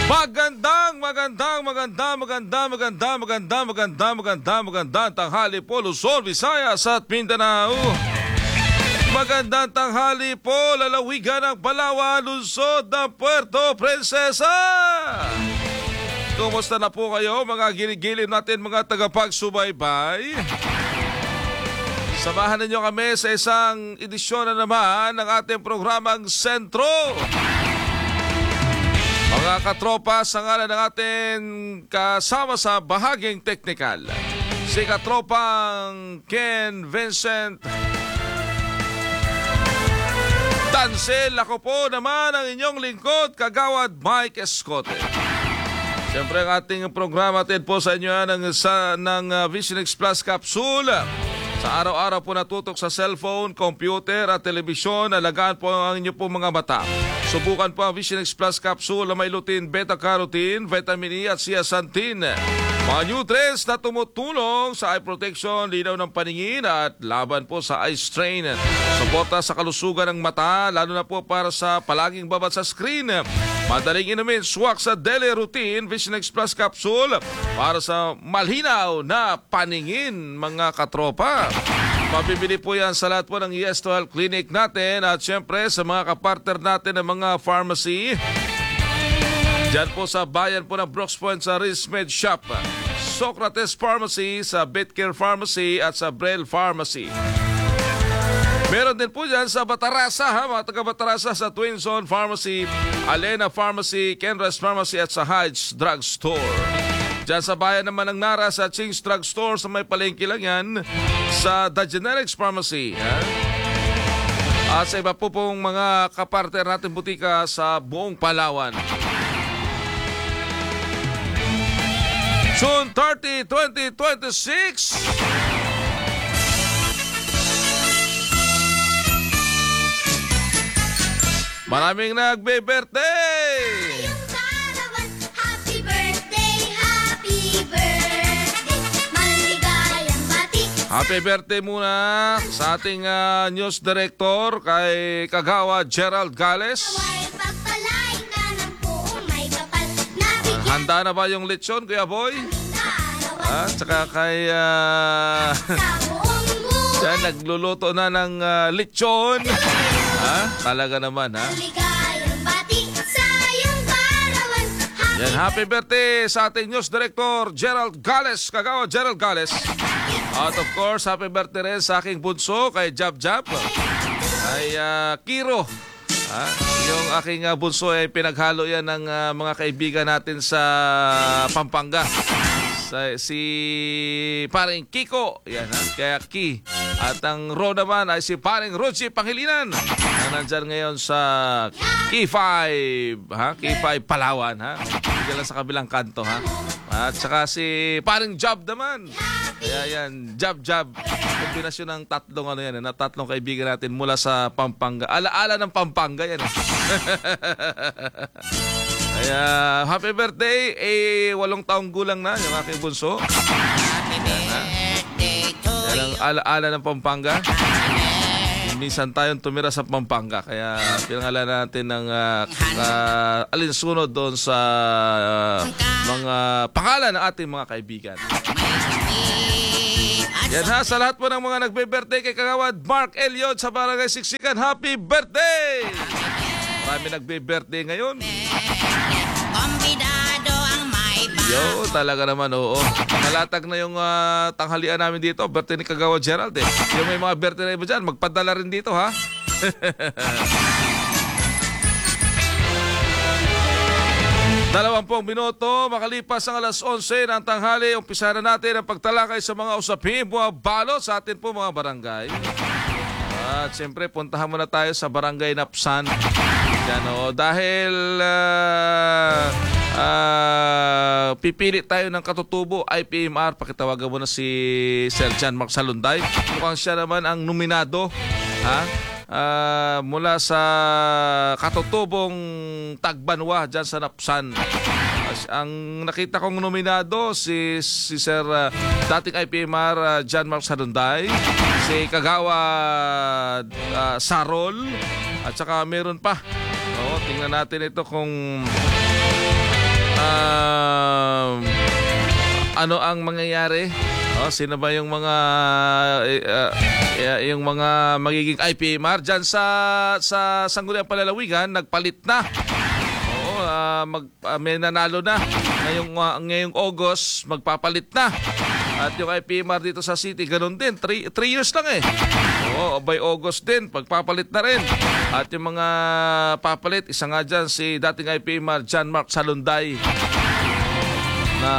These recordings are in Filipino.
Magandang tanghali po Luzon, Visayas at Mindanao. Magandang tanghali po lalawigan ng Palawan, Luzon ng Puerto Princesa. Kumusta na po kayo mga gilid-gilid natin mga tagapagsubaybay? Samahan ninyo kami sa isang edisyon na naman ng ating programang Sentro. Mga katropa, sa ngalan ng ating kasama sa bahaging teknikal, si katropang Ken Vincent Tansel. Ako po naman ang inyong lingkod, Kagawad Mike Escote. Siyempre ang ating programa atin po sa inyo ng Vision X Plus Capsule. Sa araw-araw po natutok sa cellphone, computer at telebisyon, alagaan po ang inyo po mga mata. Subukan po ang Vision X Plus Capsule na may lutein, beta-carotene, vitamin E at zeaxanthin. Mga nutrients na tumutulong sa eye protection, linaw ng paningin at laban po sa eye strain. Suporta sa kalusugan ng mata, lalo na po para sa palaging babad sa screen. Madaling inumin, swak sa daily routine, Vision X Plus Capsule para sa malinaw na paningin mga katropa. Mabibili po yan sa lahat po ng Yes2 Health Clinic natin at syempre sa mga kapartner natin ng mga pharmacy. Diyan po sa bayan po ng Brooks Point sa RizMed Shop, Socrates Pharmacy, sa Bitcare Pharmacy at sa Braille Pharmacy. Meron din po dyan sa Batarasa, mga taga-Batarasa sa Twin Zone Pharmacy, Alena Pharmacy, Kenras Pharmacy at sa Heights Drug Store. Diyan sa bayan naman ng Nara sa Ching's Drug Store, sa may palengke lang yan, sa The Generics Pharmacy. At sa iba po pong mga kapartner natin butika sa buong Palawan. June 30, 2026. Maraming nagbe-birthday! Happy birthday, happy birthday. Maligayang bati. Happy birthday muna sa ating news director kay Kagawa Gerald Gales. Naway pagpalain ka ng buong may kapal. Nabigyan Handa na ba yung lechon, Kuya Boy? arawan Tsaka kay sa buong buhay. Diyan, nagluluto na ng lechon. Talaga naman, ha? Maligayang bati sa iyong karawan. Yan, happy birthday sa ating news director, Gerald Gales, Kagawa Gerald Gales. At of course, happy birthday rin sa aking bunso, kay Jab Jab, kay Kiro. Yung aking bunso ay pinaghalo yan ng mga kaibigan natin sa Pampanga. Si paring Kiko, yan, kaya Ki. At ang Ro naman ay si paring Roji Pangilinan na nandyan ngayon sa K5, K5 Palawan, Diyan lang sa kabilang kanto, At saka si paring Job naman. Kaya yan, Job. Kombinasyon ng tatlong tatlong kaibigan natin mula sa Pampanga. Alaala ng Pampanga yan. Kaya happy birthday, 8 taong gulang na yung aking bunso. Happy birthday to Yan ang alaala ng Pampanga. Minsan tayong tumira sa Pampanga, kaya pinangalan natin ng alinsunod doon sa mga pangalan ng ating mga kaibigan. Yan sa lahat po ng mga nagbe-birthday kay Kagawad Mark Eliod sa Barangay Siksikan, happy birthday! Marami nagbe-birthday ngayon. Kombidado ang may ba. Yo, talaga naman, oo. Nakalatag na yung tanghalian namin dito. Birthday ni Kagawa Gerald, Yung may mga birthday na iba dyan, magpadala rin dito, 20 minuto, makalipas ang alas 11 ng tanghali, umpisa na natin ang pagtalakay sa mga usapin, mga balot sa atin po mga barangay. At siyempre, puntahan muna tayo sa Barangay Napsan. Yan, dahil pipili tayo ng katutubo, IPMR, pakitawagan mo na si Sir John Mark Salunday. Mukhang siya naman ang nominado, mula sa katutubong Tagbanwa dyan sa Napsan. Ang nakita kong nominado si Sir dating IPMR John Mark Salunday, si Kagawa Sarol, at saka meron pa. Tingnan natin ito kung ano ang mangyayari? Sino ba yung mga magiging IPMR diyan sa Sangguniang Palalawigan? Nagpalit na. May nanalo na ngayong August, magpapalit na. At yung IPMR dito sa city, ganun din, 3 years lang by August din, pagpapalit na rin. At yung mga papalit, isa nga dyan si dating IPMR John Mark Salunday, na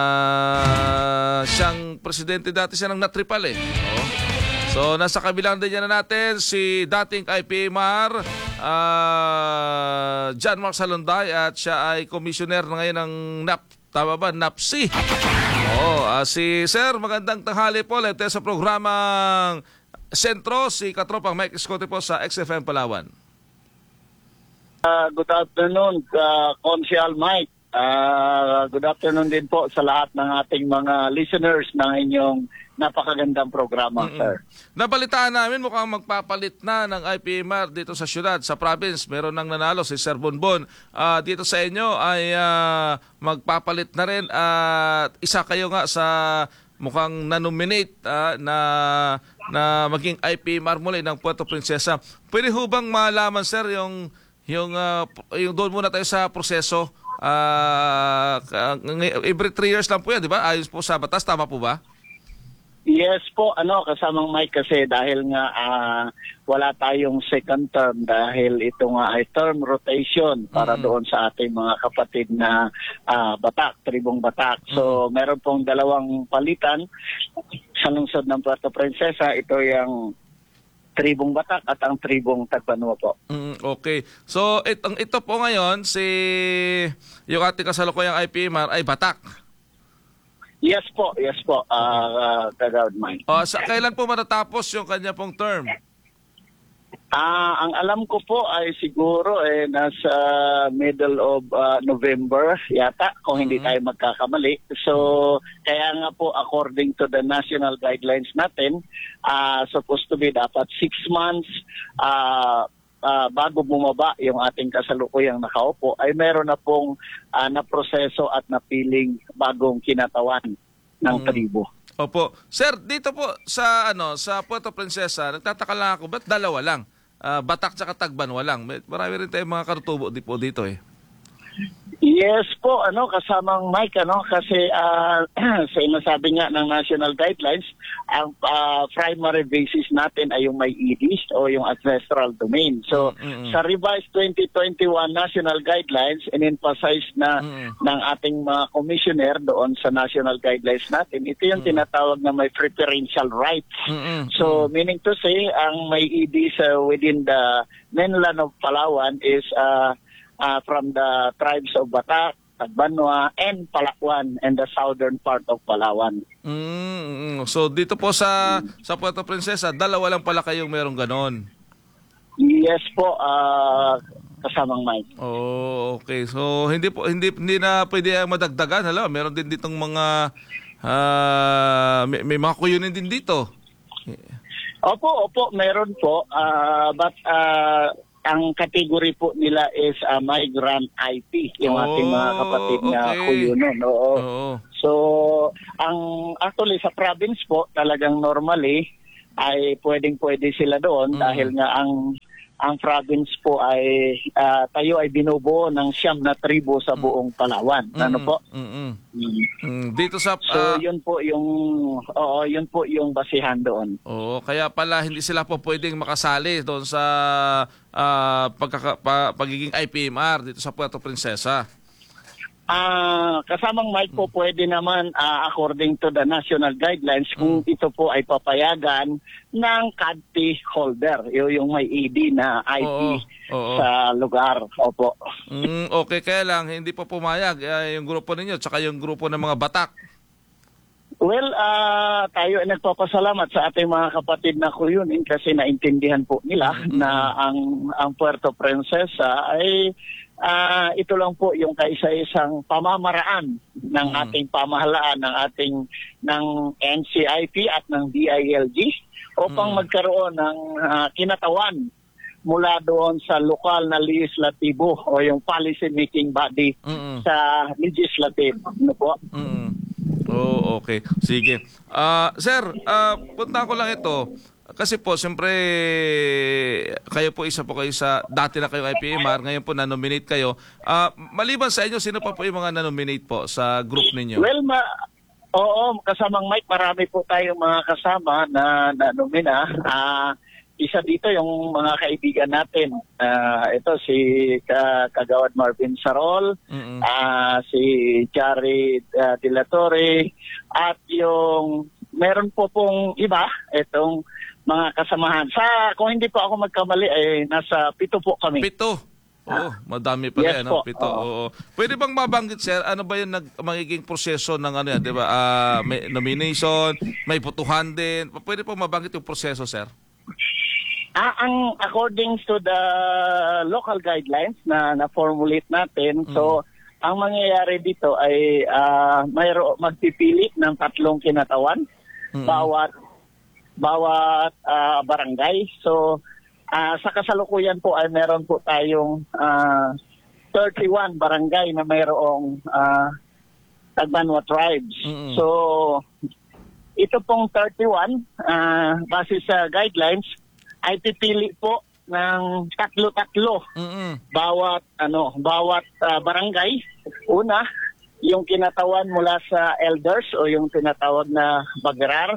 siyang presidente dati siya ng Natripal So nasa kabilang din na natin si dating IPMR John Mark Salunday, at siya ay commissioner na ngayon ng NAPSI. Si Sir, magandang tanghali po. Ito sa programang Sentro, si Katropang Mike Escote po sa XFM Palawan. Good afternoon, Consial Mike. Good afternoon din po sa lahat ng ating mga listeners ng inyong napakagandang programa, sir. Nabalitaan namin mukhang magpapalit na ng IPMR dito sa syudad, sa province. Meron nang nanalo si Sir Bonbon. Dito sa inyo ay magpapalit na rin, at isa kayo nga sa mukhang na-nominate na maging IPMR muli ng Puerto Princesa. Pwede ho bang malaman, sir, yung doon muna tayo sa proseso? Every 3 years lang po yan, di ba? Ayos po sa batas, tama po ba? Yes po, kasamang Mike, kasi dahil nga wala tayong second term, dahil ito nga ay term rotation para doon sa ating mga kapatid na Batak, Tribong Batak. So meron pong dalawang palitan sa lungsod ng Puerto Princesa. Ito yung Tribong Batak at ang Tribong Tagbanwa po. Okay. So ito po ngayon, yung ating kasalukuyang IPMR ay Batak. Yes po, Kagawad Mike. Kailan po matatapos yung kanya pong term? Ang alam ko po ay siguro nasa middle of November yata, kung hindi tayo magkakamali. So kaya nga po, according to the national guidelines natin, supposed to be dapat 6 months bago bumaba yung ating kasalukuyang nakaupo, ay meron na pong naproseso at napiling bagong kinatawan ng tribo. Opo. Sir, dito po sa Puerto Princesa, nagtataka lang ako, ba't dalawa lang? Batak tsaka Tagbanwa lang. Marami rin tayong mga karutubo dito Yes po, kasamang Mike, kasi sa inasabi nga ng national guidelines, ang primary basis natin ay yung may EDs o yung ancestral domain. So sa revised 2021 national guidelines, in-emphasize na ng ating mga commissioner doon sa national guidelines natin, ito yung tinatawag na may preferential rights. So meaning to say, ang may EDs within the mainland of Palawan is from the tribes of Batak, Tagbanwa, and Palakwan, and the southern part of Palawan. So dito po sa Puerto Princesa, dalawa lang pala kayong merong ganon? Yes po, kasamang Mike. Okay. So hindi na pwede madagdagan. Meron din ditong mga may mga kuyunin din dito. Opo, meron po. But ang category po nila is migrant IP, yung ating mga kapatid na kuyunon. So, actually sa province po, talagang normally ay pwede sila doon dahil nga ang province po ay tayo ay binubuo ng 9 na tribo sa buong Palawan. Ano po? Dito sa so yun po yung basihan doon. Kaya pala hindi sila po pwedeng makasali doon sa pagiging IPMR dito sa Puerto Princesa. Kasamang Mike po, pwede naman according to the national guidelines kung ito po ay papayagan ng CADP holder, yung may ED na IP sa lugar. Opo. Okay, kaya lang hindi pa pumayag yung grupo ninyo tsaka yung grupo ng mga Batak. Well, tayo ay nagpapasalamat sa ating mga kapatid na kuyunin kasi naintindihan po nila na ang Puerto Princesa ay ito lang po yung kaisa-isang pamamaraan ng ating pamahalaan, ng NCIP at ng DILG upang magkaroon ng kinatawan mula doon sa lokal na legislatibo o yung policy making body sa legislative. Ano po? Oh, okay. Sige. Sir, punta ko lang ito. Kasi po, siyempre, kayo po isa po kayo sa, dati na kayo IPMR, ngayon po na-nominate kayo. Maliban sa inyo, sino pa po yung mga na-nominate po sa group ninyo? Well, oo, kasamang Mike, marami po tayong mga kasama na nomina. Isa dito yung mga kaibigan natin. Ito si Kagawad Marvin Sarol, si Jared De La Torre, at yung meron po pong iba, itong mga kasamahan. Kung hindi po ako magkamali, nasa 7 po kami. 7? Oo, madami pa Yes rin, po. 7. Oo. Pwede bang mabanggit, sir, ano ba yung magiging proseso ng ano yan, di ba? May nomination, may botohan din. Pwede po mabanggit yung proseso, sir? Ang according to the local guidelines na formulate natin, so ang mangyayari dito ay magpipili ng 3 kinatawan bawat barangay. So sa kasalukuyan po ay meron po tayong 31 barangay na mayroong Tagbanwa tribes. So ito pong 31 base sa guidelines ay pipili po ng 3 bawat barangay. Una, yung kinatawan mula sa elders o yung tinatawag na bagrar.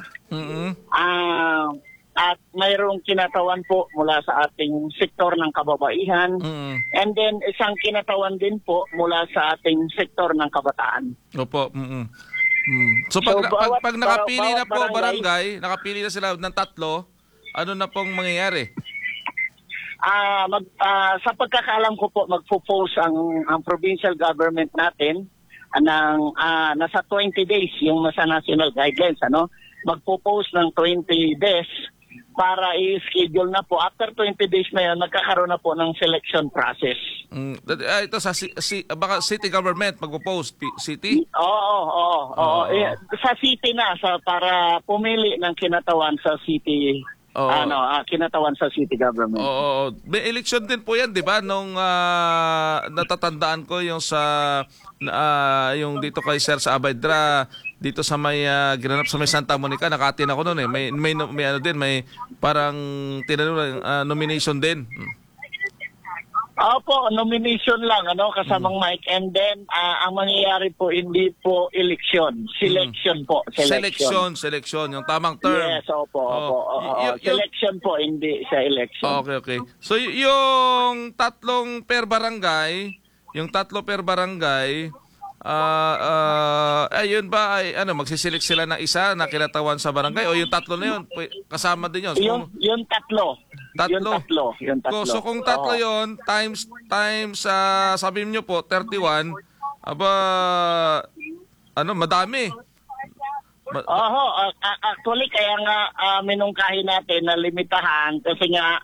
At mayroong kinatawan po mula sa ating sektor ng kababaihan. And then isang kinatawan din po mula sa ating sektor ng kabataan. Opo. So pag nakapili na po barangay, nakapili na sila ng 3, ano na pong mangyayari? Sa pagkakaalam ko po, magpo-post ang provincial government natin ng nasa 20 days yung nasa national guidelines, magpo-post ng 20 days para i-schedule na po. After 20 days na yan, magkakaroon na po ng selection process. Ito sa baka city government magpo-post, city? Oo. Sa city na, para pumili ng kinatawan sa city. Kinatawan sa city government. Oo. May election din po yan, di ba? Nung natatandaan ko yung yung dito kay Sir sa Abaydra, dito sa may ginanap sa may Santa Monica, nakatin ako noon eh. May ano din, may parang nomination din. Opo, nomination lang, kasamang Mike. And then, ang mangyayari po, hindi po election. Selection po. Selection. Yung tamang term. Yes, opo. Selection po, hindi sa election. Okay. So, yung 3 per barangay, ayun ba ay magsiselect sila ng isa na kinatawan sa barangay o yung 3 na yun kasama din yun? Yung 3. Yung 3. So kung 3 yun times sabi niyo po 31, madami. Actually kaya nga minungkahi natin na limitahan kasi nga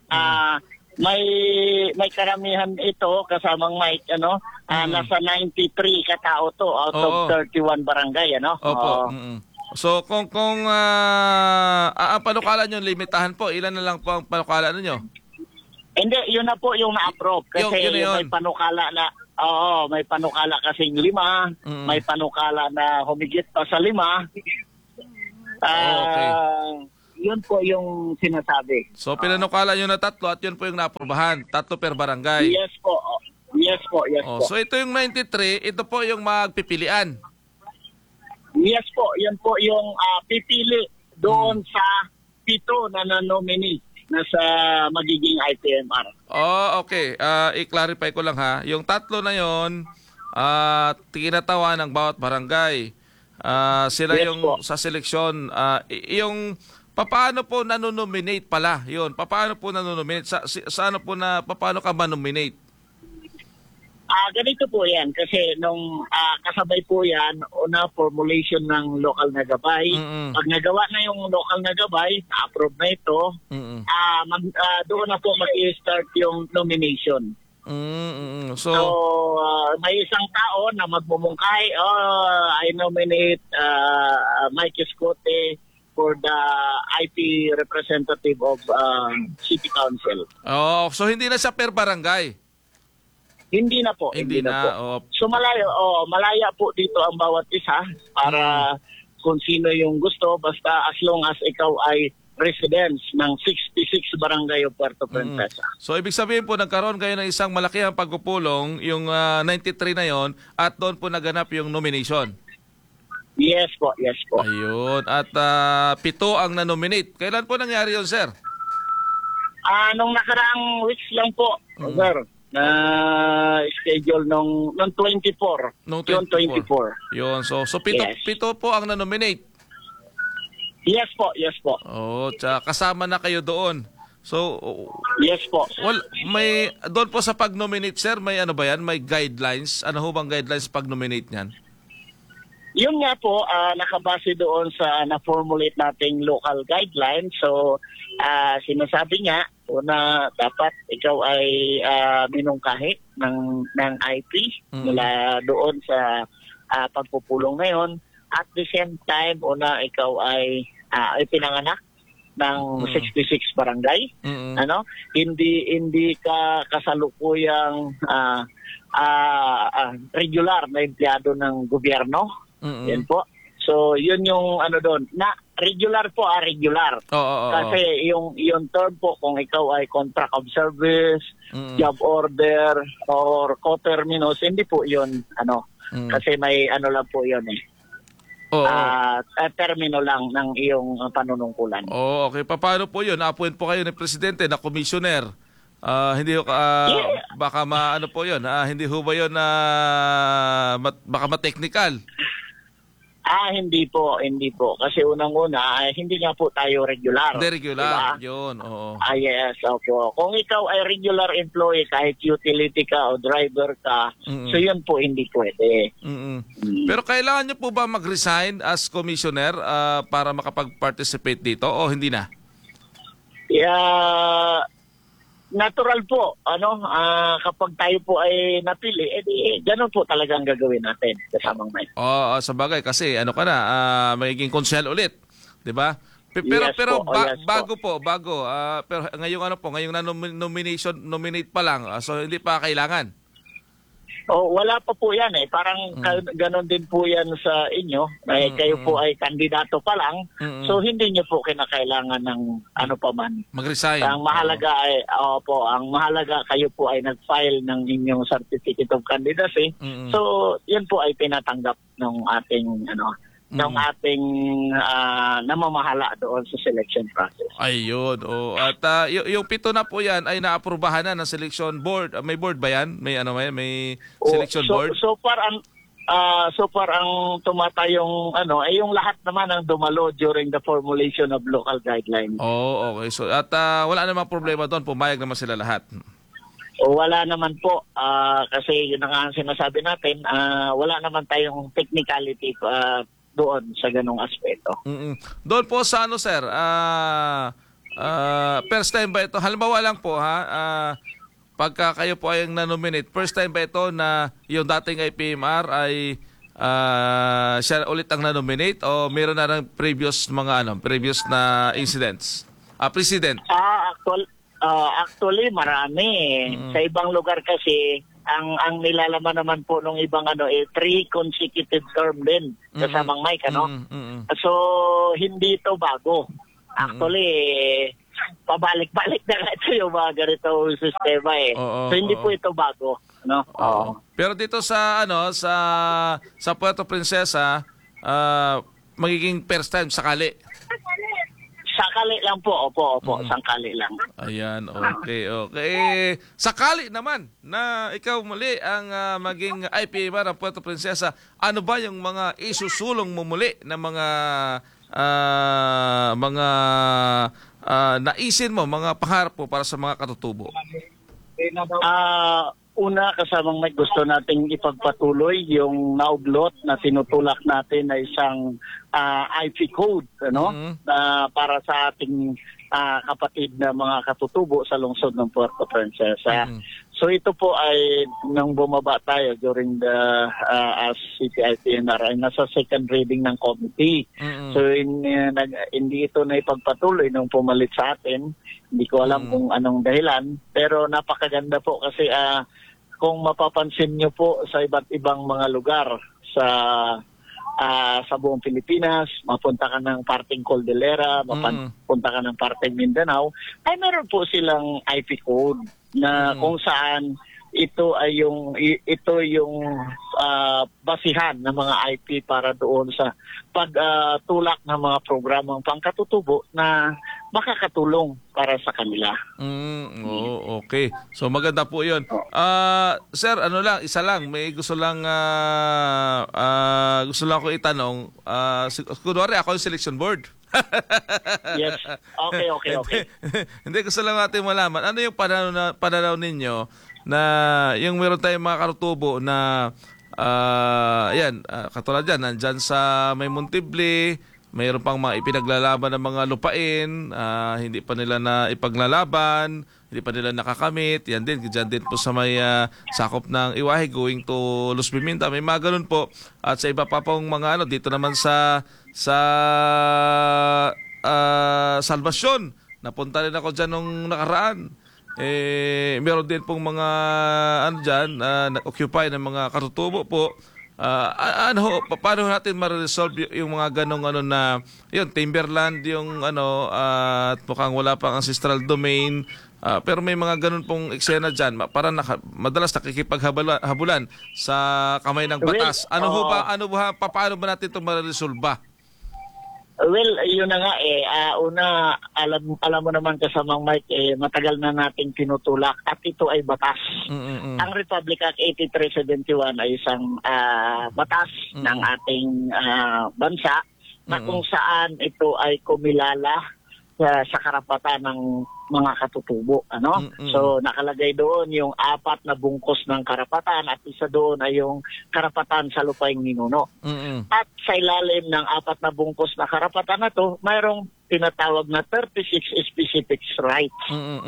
may karamihan ito kasamang Mike nasa 93 katao to out of 31 barangay Opo. So kung panukala nyo limitahan po, ilan na lang po ang panukala ninyo? Hindi, yun na po yung na-approve kasi yun. may panukala na may panukala kasing 5, may panukala na humigit pa sa 5. Okay. Yun po yung sinasabi. So pinanukala nyo na 3 at yun po yung na-aprobahan, 3 per barangay. Yes po. So ito yung 93, ito po yung magpipilian. Yes po, yan po yung pipili doon sa 7 na nominee na sa magiging IPMR. Okay. I-clarify ko lang ha. Yung 3 na yon, tinatawan ng bawat barangay. Sila yung po sa seleksyon. Yung paano po nanonominate pala? Yun. Paano po nanonominate? Paano ka manominate? Ganito po yan kasi nung kasabay po yan una formulation ng local na gabay. Pag nagawa na yung local na gabay, na-approve na ito, doon na po mag-i-start yung nomination. So may isang tao na magmumungkay, I nominate Mike Escote for the IP representative of City Council. Oh, so hindi na siya per barangay. Hindi na po. Hindi na, po. oh. So malaya po dito ang bawat isa para kung sino yung gusto, basta as long as ikaw ay residents ng 66 barangay of Puerto Princesa. So ibig sabihin po nagkaroon kayo ng isang malakihang pagpupulong, yung 93 na yon, at doon po naganap yung nomination. Yes po. Ayun. At 7 ang na-nominate. Kailan po nangyari yun, sir? Nung nakaraang weeks lang po, sir, na schedule nung 24. Nung June 24. 24. Yun. So pito, Yes. pito po ang na-nominate. Yes po. Oh, tsaka kasama na kayo doon. So, Yes po. may doon po sa pag-nominate, sir, may ano ba yan? May guidelines? Ano ho bang guidelines pag-nominate niyan? Yun nga po, nakabase doon sa na-formulate nating local guidelines. So, sinasabi nga, una, dapat ikaw ay minungkahi ng IP mula doon sa pagpupulong na yun. At the same time, una, ikaw ay pinanganak ng 66 barangay. Ano? Hindi ka kasalukuyang regular na empleyado ng gobyerno. Yan po. So, yun yung ano doon. Na regular po, regular. Oo. Kasi yung term po, kung ikaw ay contract of service, job order, or coterminus, hindi po yun, ano. Kasi may ano lang po yun eh. Termino lang ng iyong panunungkulan. Oh, okay. Paano po yun? Na-appoint po kayo ng presidente na commissioner. Hindi baka ano po yun? Hindi ho ba yun baka ma-technical? Hindi po. Kasi unang-una, hindi nga po tayo regular. Hindi regular. Diba? Yun, oo. Yes, opo. Kung ikaw ay regular employee, kahit utility ka o driver ka, so yun po hindi pwede. Pero kailangan nyo po ba mag-resign as commissioner para makapag-participate dito o hindi na? Natural po, kapag tayo po ay napili, ganun po talagang gagawin natin kasamang may. Sa bagay kasi magiging konsyel ulit, 'di ba? Pero Yes pero po, yes bago pero ngayong nominate pa lang, so hindi pa kailangan. Wala pa po yan eh. Parang ganon din po yan sa inyo. Kayo po ay kandidato pa lang. So hindi nyo po kinakailangan ng ano pa man. Mag-resign. Ang mahalaga ang mahalaga kayo po ay nag-file ng inyong certificate of candidacy. So yun po ay tinatanggap ng ating ng ating namamahala doon sa selection process. Ayun. At yung 7 na po yan ay naaprubahan na ng selection board. May board ba yan? May may selection board? So far ang tumatayong ay yung lahat naman ang dumalo during the formulation of local guidelines. Okay. So at wala namang problema doon, pumayag naman sila lahat. Wala naman po kasi yun ang sinasabi natin, wala naman tayong technicality doon sa ganung aspeto. Doon po sa sir, first time ba ito? Halimbawa lang po pagka kayo po ay na-nominate, first time ba ito na yung dating IPMR ay siya ulit ang na-nominate o meron na ng previous na incidents? President? Actually marami. Sa ibang lugar kasi ang nilalaman naman po nung ibang 3 consecutive term din kasamang Mike So hindi ito bago. Actually pabalik-balik na ito yung mga ganito sistema eh. So hindi po ito bago, Pero dito sa sa Puerto Princesa magiging first time sakali. Sakali lang po, opo, sakali lang. Ayan, okay. Sakali naman na ikaw muli ang maging IPMR ng Puerto Princesa, ano ba yung mga isusulong mo muli na mga naisin mo, mga pangarap po para sa mga katutubo? Una, kasamang may gusto nating ipagpatuloy yung nauglot na tinutulak natin na isang IP code para sa ating kapatid na mga katutubo sa lungsod ng Puerto Princesa. So ito po ay nang bumaba tayo during the as CPI-PNR ay nasa second reading ng committee. So hindi ito na ipagpatuloy nung pumalit sa atin. Hindi ko alam kung anong dahilan, pero napakaganda po kasi kung mapapansin nyo po sa iba't ibang mga lugar sa buong Pilipinas, mapunta ka ng parteng Cordillera, mapunta ka ng parteng Mindanao, ay meron po silang IP code na kung saan ito yung basihan ng mga IP para doon sa pagtulak ng mga programang pangkatutubo na makakatulong para sa kanila. Okay. So maganda po 'yon. Sir, isa lang, may gusto lang ko itanong. Kunwari ako yung selection board. Yes. Okay. Hindi, gusto lang natin malaman. Ano yung pananaw ninyo na yung meron tayong mga karutubo na katulad yan, nandyan sa may Montible, mayroon pang mga ipinaglalaban ng mga lupain, hindi pa nila na ipaglalaban, hindi pa nila nakakamit. Yan din, dyan din po sa may sakop ng Iwahe going to Los Biminda. May mga ganun po. At sa iba pa pong mga dito naman sa Salvacion. Napunta rin ako dyan nung nakaraan. Meron din pong mga nag-occupy ng mga katutubo po. Paano natin ma-resolve yung mga ganong na yun, timberland yung at mukhang wala pang ancestral domain, pero may mga ganon pong eksena dyan para madalas nakikipaghabulan sa kamay ng batas. Paano ba natin ito ma-resolve ba? Well, yun na nga una, alam mo naman kasamang Mike, matagal na nating tinutulak at ito ay batas. Ang Republic Act 8371 ay isang batas ng ating bansa na kung saan ito ay kumilala sa karapatan ng mga katutubo. So nakalagay doon yung 4 na bungkos ng karapatan at isa doon ay yung karapatan sa lupaing ninuno. At sa ilalim ng 4 na bungkos na karapatan na to, mayroong tinatawag na 36 specific rights.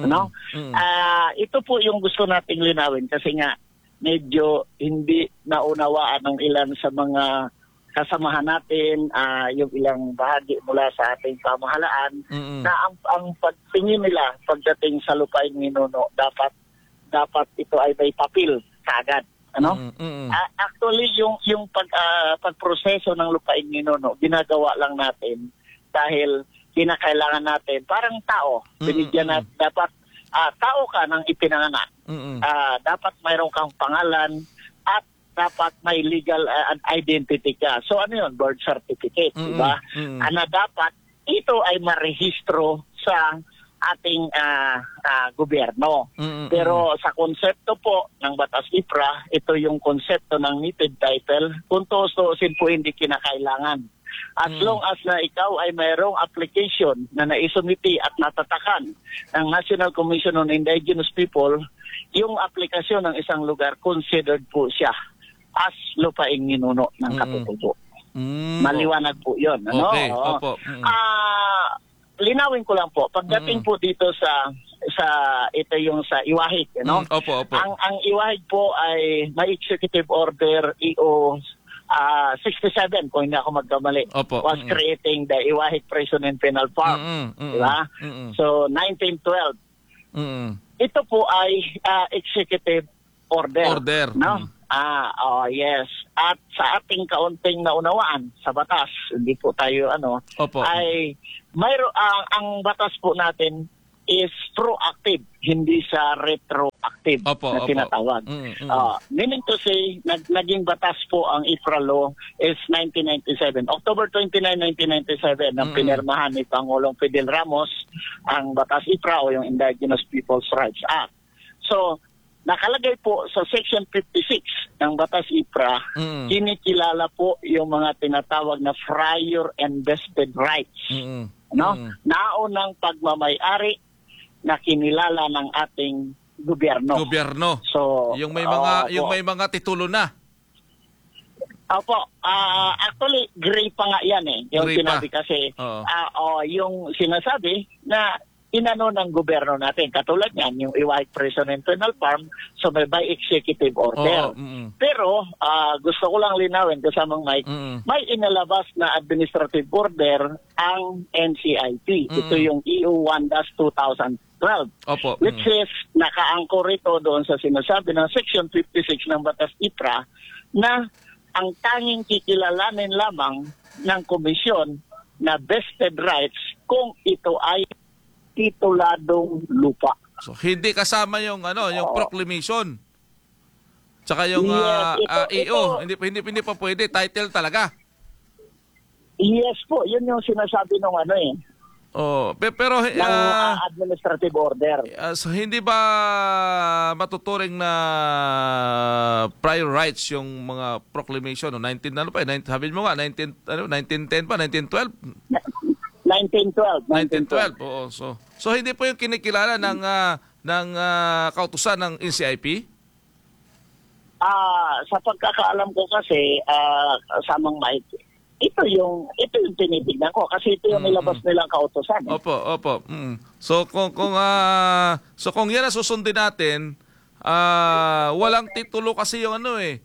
Ito po yung gusto nating linawin kasi nga medyo hindi naunawaan ng ilan sa mga kasamahan natin, yung ilang bahagi mula sa ating pamahalaan na ang pagtingin nila pagdating sa lupaing ninuno dapat ito ay may papel kaagad. Actually yung pagproseso ng lupaing ninuno ginagawa lang natin dahil kinakailangan natin parang tao, binigyan natin dapat tao ka ng ipinanganak. Dapat mayroon kang pangalan at dapat may legal identity ka. So ano yun? Birth certificate, diba? Na dapat ito ay marehistro sa ating gobyerno. Pero sa konsepto po ng Batas IPRA, ito yung konsepto ng needed title, kung tuusin po hindi kinakailangan. As long as na ikaw ay mayroong application na naisumiti at natatakan ng National Commission on Indigenous People, yung aplikasyon ng isang lugar, considered po siya as lupaing ninuno ng katutubo. Maliwanag po yun. Okay, opo. Linawin ko lang po, pagdating po dito sa ito yung sa Iwahig, Opo. Ang Iwahig po ay may executive order EO 67, kung hindi ako magkamali, was creating the Iwahig Prison and Penal Farm. Diba? So 1912. Ito po ay executive order. Yes. At sa ating kaunting naunawaan sa batas, hindi po tayo ay ang batas po natin is proactive, hindi sa retroactive na tinatawag. Meaning to say, naging batas po ang IPRA law is 1997. October 29, 1997, nang pinirmahan ni Pangulong Fidel Ramos ang batas IPRA o yung Indigenous Peoples' Rights Act. So, nakalagay po sa Section 56 ng Batas IPRA, kinikilala po yung mga tinatawag na prior and vested rights. Naunang pagmamay-ari na kinilala ng ating gobyerno. So, yung may mga titulo na. Actually, gray pa nga yan yung sinabi kasi. Yung sinasabi na inano ng gobyerno natin. Katulad yan, yung Iwahig Prison and Penal Farm, so may by executive order. Pero gusto ko lang linawin kasamang Mike, may inalabas na administrative order ang NCIP. Ito yung EU 1-2012. Opo. Which is nakaangkor ito doon sa sinasabi ng Section 56 ng Batas IPRA na ang tanging kikilalanin lamang ng komisyon na vested rights kung ito ay tituladong lupa. So hindi kasama yung yung proclamation. Tsaka yung EO, hindi pa pwede, title talaga. Yes po, yun yung sinasabi ng pero ng administrative order. So hindi ba matuturing na prior rights yung mga proclamation 19 sabi mo nga 1910 pa 1912 1912. Oo. So hindi po yung kinikilala ng kautusan ng NCIP? Sa pagkakaalam ko kasi kasamang Mike, ito yung tinitignan ko kasi ito yung nilabas nilang kautusan. Opo. So kung yan ang susundin natin, walang titulo kasi yung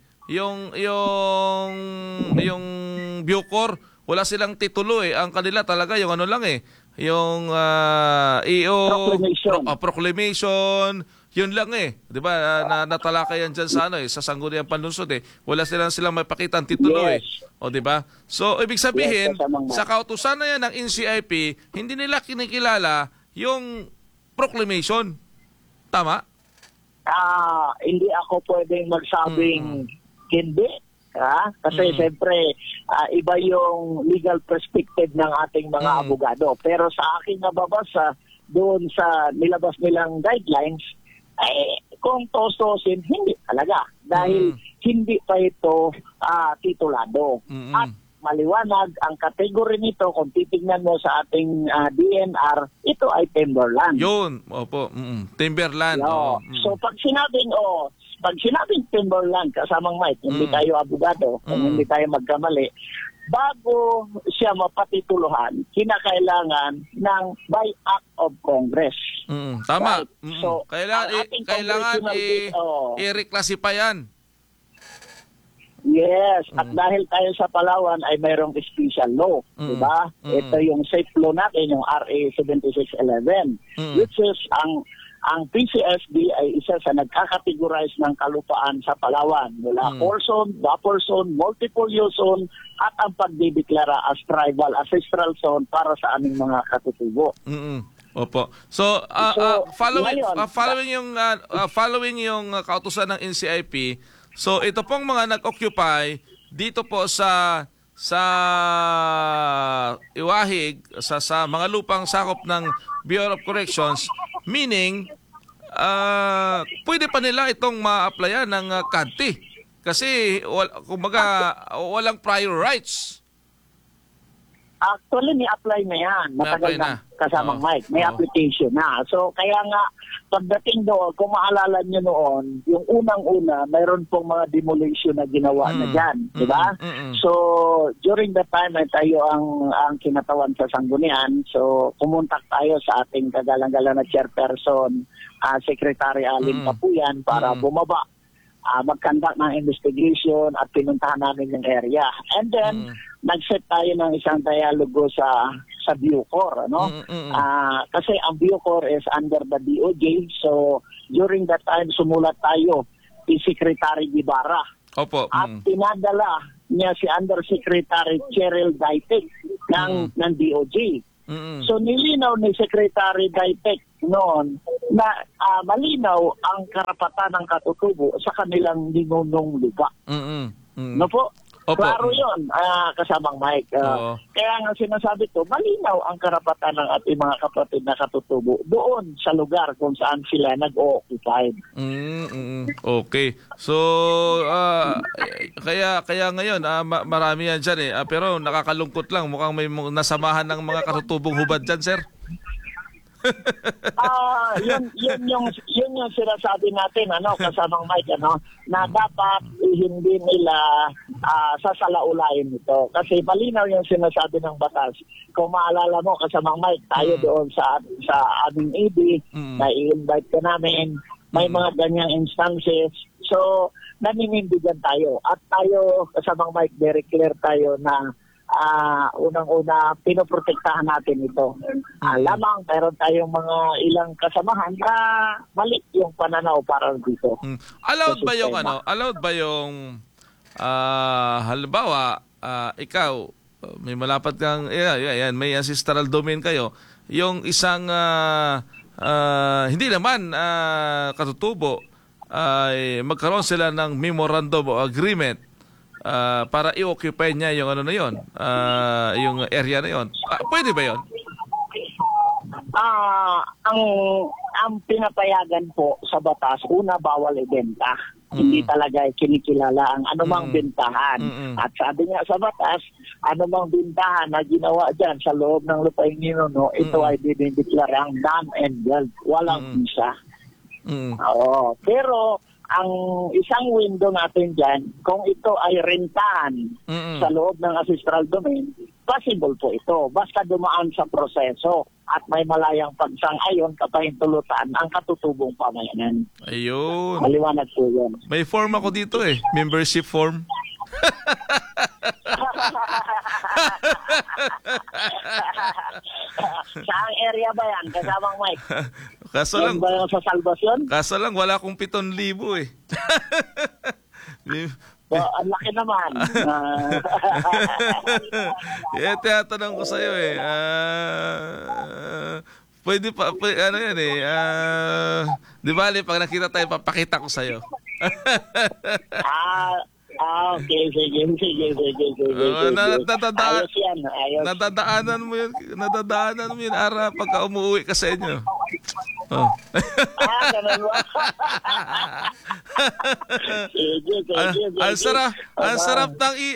yung Bucor, wala silang titulo Ang kanila talaga yung yung EO proclamation, yun lang 'di ba? Natalakay yan diyan sa sa Sangguniang Panlunsod Wala silang mapakita ang titulo O 'di ba? So ibig sabihin sa kautusan na yan ng NCIP, hindi nila kinikilala yung proclamation. Tama? Hindi ako pwedeng magsabing hindi. Kasi siyempre, iba yung legal perspective ng ating mga abogado. Pero sa aking nababasa, doon sa nilabas nilang guidelines, kung tostosin, hindi talaga. Dahil hindi pa ito titulado. At maliwanag, ang kategory nito, kung titignan mo sa ating DNR, ito ay timberland. Yun, opo. Timberland. So pag sinabing timberland, kasamang Mike, hindi tayo abogado, kung hindi tayo magkamali, bago siya mapatituluhan, kinakailangan ng by act of Congress. Tama. Right? So, kailangan i-reclassify yan. Yes, at dahil tayo sa Palawan ay mayroong special law, di ba? Ito yung safe law natin, yung RA 7611, which is ang PCSD ay isa sa nagkakategorize ng kalupaan sa Palawan mula core zone, buffer zone, multiple use zone at ang pagdideklara as tribal ancestral zone para sa aming mga katutubo. Opo. So, following yung kautusan ng NCIP, so ito pong mga nag-occupy dito po sa Iwahig, sa mga lupang sakop ng Bureau of Corrections, meaning pwede pa nila itong ma-applyan ng CADTI kasi walang prior rights. Actually, may apply na yan. Matagal na kasamang Mike. May application na. So, kaya nga, pagdating doon, kung maalala nyo noon, yung unang-una, mayroon pong mga demolition na ginawa na dyan. Diba? So, during that time, ay tayo ang kinatawan sa Sanggunian. So, kumontak tayo sa ating kagalang-galang na chairperson, Secretary Aling Kapuyan, para bumaba. Mag-conduct ng investigation at pinuntahan namin yung area. And then, nag-set tayo ng isang dialogo sa Bucor. Kasi ang Bucor is under the DOJ. So, during that time, sumulat tayo si Secretary Guevara. Opo. At pinadala niya si Undersecretary Cheryl Daitek ng DOJ. So, nilinaw ni Secretary Daitek noon na malinaw ang karapatan ng katutubo sa kanilang ninunong lupa. No po? Opo. Klaro yun, kasamang Mike. Kaya nga sinasabi ko, malinaw ang karapatan ng ating mga kapatid na katutubo doon sa lugar kung saan sila nag-o-occupy. Okay. So, kaya ngayon, marami yan dyan pero nakakalungkot lang. Mukhang may nasamahan ng mga katutubong hubad dyan, sir. Yun yung sinasabi natin, kasamang Mike, na dapat hindi nila sasalaulayin nito. Kasi malinaw yung sinasabi ng batas. Kung maalala mo, kasamang Mike, tayo doon sa aming ED, na i-invite ka namin, may mga ganyang instances. So, naninindigan tayo. At tayo, kasamang Mike, very clear tayo na unang-una, pinoprotektahan natin ito. Lamang, meron tayong mga ilang kasamahan na mali yung pananaw para dito. Allowed Sa ba yung sistema. allowed ba yung halimbawa ikaw may malapad kang yan, may ancestral domain kayo, yung isang hindi naman katutubo ay magkaroon sila ng memorandum o agreement para i-occupy niya yung ano na yon, yung area na yon. Pwede ba yon? Ang pinapayagan po sa batas, una, bawal ibenta. Hindi talaga kinikilala ang anumang bentahan. At sabi nga sa batas, anumang bentahan na ginawa dyan sa loob ng lupaing ninuno, ito ay dinideklarang non-endowed. Walang visa. Oo. Pero ang isang window natin dyan, kung ito ay rentahan sa loob ng ancestral domain, possible po ito. Basta dumaan sa proseso at may malayang pagsang-ayon kapahintulutan ang katutubong pamayanan. Ayun. Maliwanag po yun. May form ako dito membership form. Saang area ba yan? Kasamang Mike? Kaso Yan lang, ba yung sa Salvacion? wala akong 7,000 Ang laki naman. Tinatanong ko sa'yo pwede ano yan di bali, pag nakita tayo, papakita ko sa'yo. Okay. Sige. Nadadaan- Ayos yan. Ayos. Nadadaanan mo yun, Ara, pagka umuwi ka sa inyo. Oh. Ganun ba? Sige. Ang sarap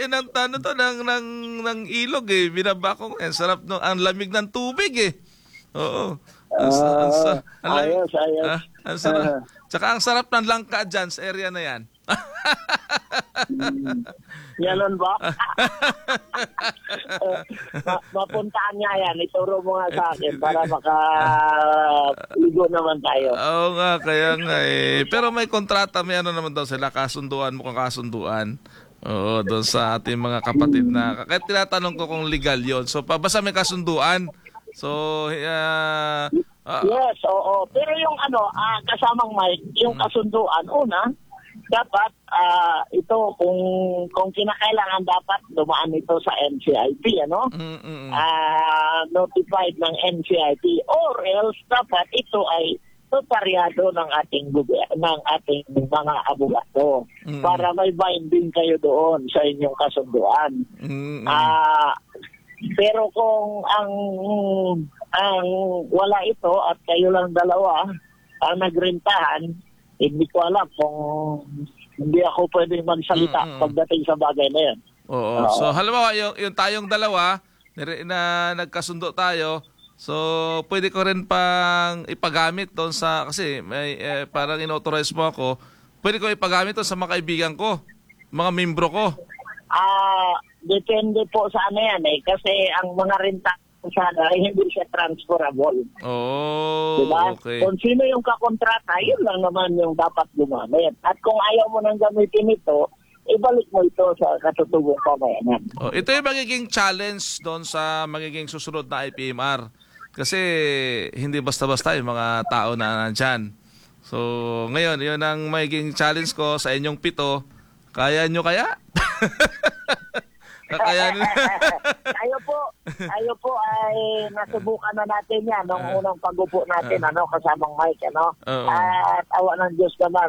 ng ilog Ah, binabakong. Ang sarap ang lamig ng tubig Oo. Ayos. Ang sarap. Tsaka ang sarap ng langka dyan sa area na yan. Ganun ba? Mapuntaan niya yan. Ituro mo nga sa akin para makaligo naman tayo. Oo nga, kaya nga Pero may kontrata, may ano naman daw sila, kasunduan mo kasunduan. Oo, doon sa ating mga kapatid na. Kaya tinatanong ko kung legal yon. So, basta may kasunduan. So, Yes, oo. Pero yung kasamang Mike, yung kasunduan, una, dapat ito kung kinakailangan dapat dumaan ito sa NCIP, notified ng NCIP, or else dapat ito ay notaryado ng ating mga abogado para may binding kayo doon sa inyong kasunduan. Pero kung ang wala ito at kayo lang dalawa ang nagrentahan, hindi ko alam kung hindi ako pwedeng magsalita pagdating sa bagay na yan. Oo. So, halimbawa, yung tayong dalawa na nagkasundo tayo, so, pwede ko rin pang ipagamit doon kasi may, parang inauthorize mo ako, pwede ko ipagamit doon sa mga kaibigan ko, mga membro ko. Depende po sa yan kasi ang mga renta sana hindi siya transferable. Oh, diba? okay. Kung sino yung kakontrata, yun lang naman yung dapat gumamit. At kung ayaw mo nang gamitin ito, ibalik mo ito sa katutubong pamayanan. Ito yung magiging challenge doon sa magiging susunod na IPMR. Kasi hindi basta-basta yung mga tao na nandyan. So, ngayon, yun ang magiging challenge ko sa inyong 7. Kaya nyo kaya? Kakayanin. Tayo po ay nasubukan na natin yan nung unang pag-upo natin kasamang Mike At awa ng Diyos naman